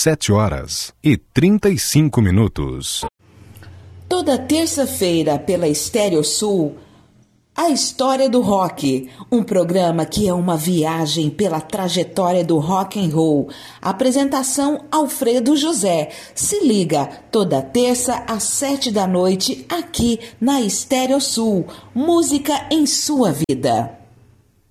7h35. Toda terça-feira pela Estéreo Sul, A História do Rock, um programa que é uma viagem pela trajetória do rock and roll. Apresentação Alfredo José. Se liga, toda terça às 7 da noite, aqui na Estéreo Sul. Música em sua vida.